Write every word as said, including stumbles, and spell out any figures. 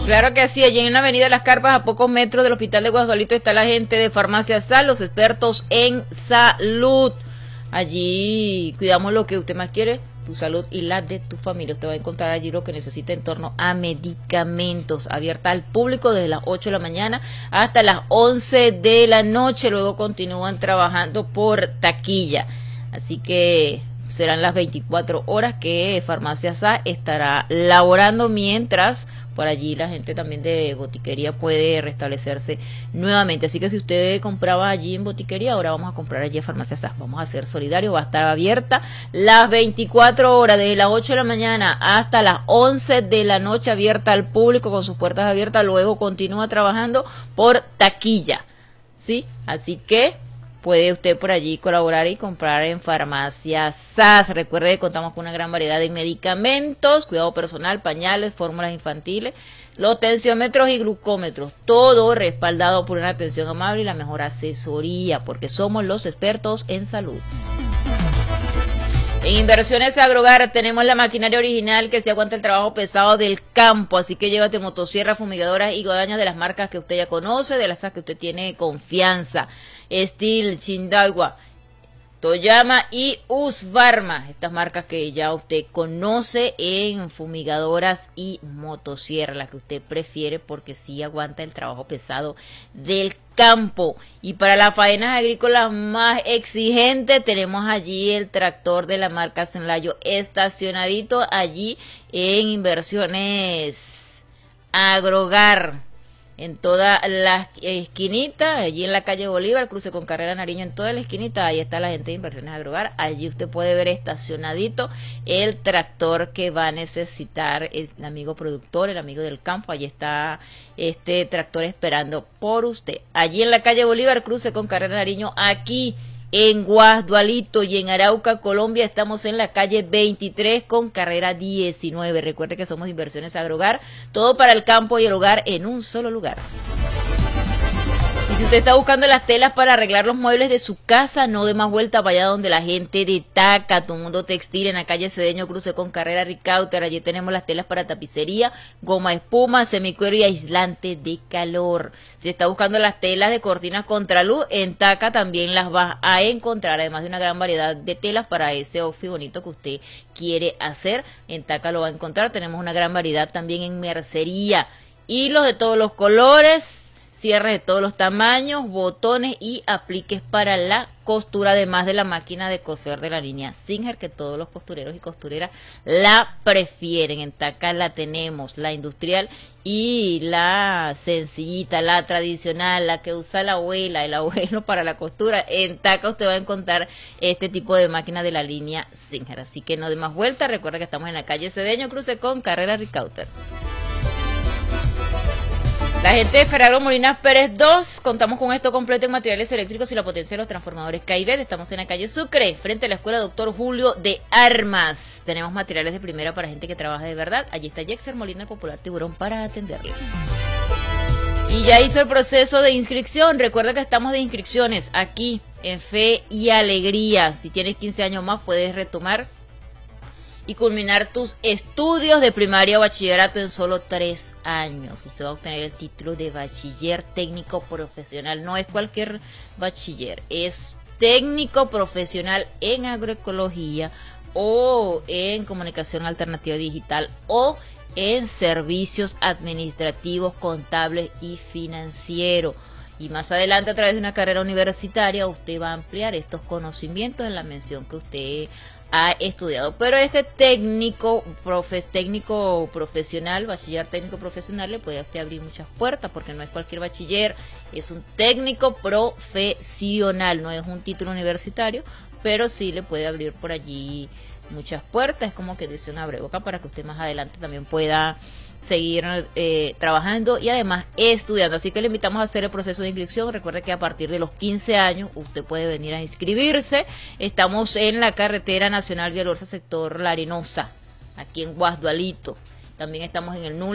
Claro que sí, allí en la avenida Las Carpas, a pocos metros del hospital de Guasdualito, está la gente de Farmacia Sal, los expertos en salud. Allí cuidamos lo que usted más quiere, tu salud y la de tu familia. Usted va a encontrar allí lo que necesita en torno a medicamentos. Abierta al público desde las ocho de la mañana hasta las once de la noche. Luego continúan trabajando por taquilla. Así que serán las veinticuatro horas que Farmacia S A estará laborando, mientras por allí la gente también de botiquería puede restablecerse nuevamente. Así que si usted compraba allí en botiquería, ahora vamos a comprar allí en Farmacia S A. Vamos a ser solidarios, va a estar abierta las veinticuatro horas, desde las ocho de la mañana hasta las once de la noche, abierta al público con sus puertas abiertas. Luego continúa trabajando por taquilla, ¿sí? Así que puede usted por allí colaborar y comprar en Farmacia S A S. Recuerde que contamos con una gran variedad de medicamentos, cuidado personal, pañales, fórmulas infantiles, los tensiómetros y glucómetros. Todo respaldado por una atención amable y la mejor asesoría, porque somos los expertos en salud. En Inversiones Agrogar tenemos la maquinaria original que se aguanta el trabajo pesado del campo, así que llévate motosierras, fumigadoras y guadañas de las marcas que usted ya conoce, de las que usted tiene confianza. Steel, Chindagua, Toyama y Husqvarna, estas marcas que ya usted conoce en fumigadoras y motosierras, las que usted prefiere porque sí aguanta el trabajo pesado del campo. Y para las faenas agrícolas más exigentes tenemos allí el tractor de la marca Senlayo estacionadito allí en Inversiones Agrogar, en toda la esquinita, allí en la calle Bolívar, cruce con Carrera Nariño, en toda la esquinita, ahí está la gente de Inversiones Agrogar. Allí usted puede ver estacionadito el tractor que va a necesitar el amigo productor, el amigo del campo. Allí está este tractor esperando por usted. Allí en la calle Bolívar, cruce con Carrera Nariño, aquí en Guasdualito, y en Arauca, Colombia, estamos en la calle veintitrés con carrera diecinueve. Recuerde que somos Inversiones Agrogar, todo para el campo y el hogar en un solo lugar. Y si usted está buscando las telas para arreglar los muebles de su casa, no dé más vuelta, vaya donde la gente de Taca, Tu Mundo Textil, en la calle Cedeño, cruce con carrera Ricauter. Allí tenemos las telas para tapicería, goma espuma, semicuero y aislante de calor. Si está buscando las telas de cortinas contra luz, en Taca también las vas a encontrar, además de una gran variedad de telas para ese outfit bonito que usted quiere hacer. En Taca lo va a encontrar. Tenemos una gran variedad también en mercería, hilos de todos los colores, cierres de todos los tamaños, botones y apliques para la costura, además de la máquina de coser de la línea Singer, que todos los costureros y costureras la prefieren. En Taca la tenemos, la industrial y la sencillita, la tradicional, la que usa la abuela, el abuelo para la costura. En Taca usted va a encontrar este tipo de máquina de la línea Singer. Así que no dé más vuelta, recuerda que estamos en la calle Cedeño, cruce con carrera Ricauter. La gente de Ferraro Molinas Pérez dos, contamos con esto completo en materiales eléctricos y la potencia de los transformadores K I V. Estamos en la calle Sucre, frente a la escuela Doctor Julio de Armas. Tenemos materiales de primera para gente que trabaja de verdad. Allí está Jexer Molina, el popular Tiburón, para atenderles. Y ya hizo el proceso de inscripción. Recuerda que estamos de inscripciones aquí en Fe y Alegría. Si tienes quince años más, puedes retomar y culminar tus estudios de primaria o bachillerato en solo tres años. Usted va a obtener el título de bachiller técnico profesional. No es cualquier bachiller, es técnico profesional en agroecología o en comunicación alternativa digital o en servicios administrativos, contables y financieros. Y más adelante, a través de una carrera universitaria, usted va a ampliar estos conocimientos en la mención que usted ha estudiado. Pero este técnico, profes, técnico profesional, bachiller técnico profesional, le puede a usted abrir muchas puertas, porque no es cualquier bachiller, es un técnico profesional, no es un título universitario, pero sí le puede abrir por allí muchas puertas. Es como que dice una breboca para que usted más adelante también pueda seguir eh, trabajando y además estudiando. Así que le invitamos a hacer el proceso de inscripción. Recuerde que a partir de los quince años usted puede venir a inscribirse. Estamos en la carretera nacional Vialorza, sector La Arenosa, aquí en Guasdualito. También estamos en el N U L